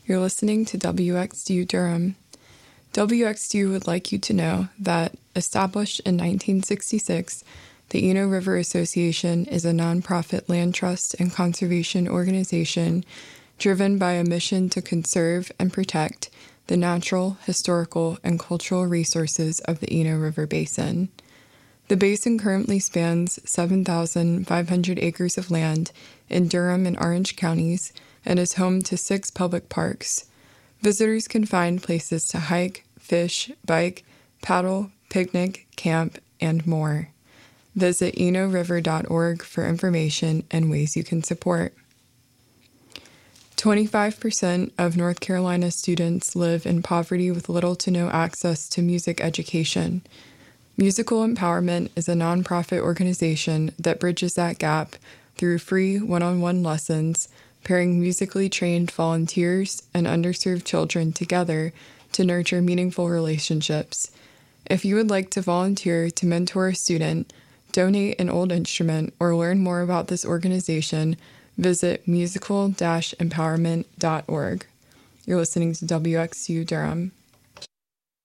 You're listening to WXDU Durham. WXDU would like you to know that, established in 1966, the Eno River Association is a nonprofit land trust and conservation organization driven by a mission to conserve and protect the natural, historical, and cultural resources of the Eno River Basin. The basin currently spans 7,500 acres of land in Durham and Orange counties and is home to 6 public parks. Visitors can find places to hike, fish, bike, paddle, picnic, camp, and more. Visit enoriver.org for information and ways you can support. 25% of North Carolina students live in poverty with little to no access to music education. Musical Empowerment is a nonprofit organization that bridges that gap through free one-on-one lessons, pairing musically trained volunteers and underserved children together to nurture meaningful relationships. If you would like to volunteer to mentor a student, donate an old instrument, or learn more about this organization, visit musical-empowerment.org. You're listening to WXU Durham.